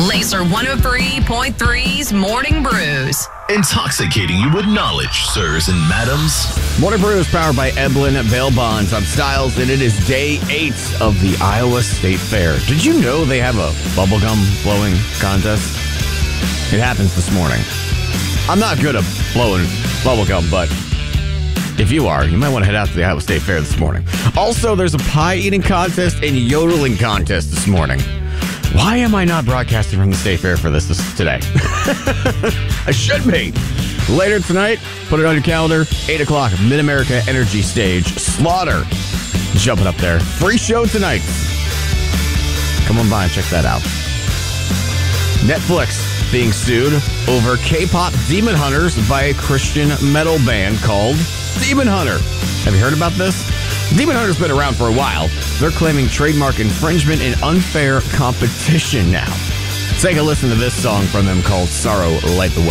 Laser 103.3's Morning Brews. Intoxicating you with knowledge, sirs and madams. Morning Brew is powered by Eblin Bail Bonds. I'm Styles, and it is day 8 of the Iowa State Fair. Did you know they have a bubblegum blowing contest? It happens this morning. I'm not good at blowing bubblegum, but if you are, you might want to head out to the Iowa State Fair this morning. Also, there's a pie eating contest and yodeling contest this morning. Why am I not broadcasting from the State Fair for this today? I should be. Later tonight, put it on your calendar, 8 o'clock, Mid-America Energy Stage. Slaughter jumping up there. Free show tonight. Come on by and check that out. Netflix being sued over K-pop Demon Hunters by a Christian metal band called Demon Hunter. Have you heard about this? Demon Hunter's been around for a while. They're claiming trademark infringement and unfair competition now. Take a listen to this song from them called Sorrow Light the Way.